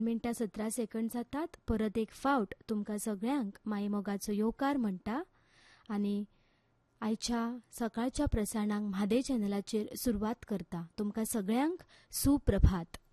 मिनटां 17 सेकंड जातात. परत एक फावट तुमकां सगळ्यांक माई मोगाचो येवकार म्हणटा आनी आयच्या सकाळच्या प्रसारणाक म्हादय चॅनलाचेर सुरवात करता. तुमकां सगळ्यांक सुप्रभात.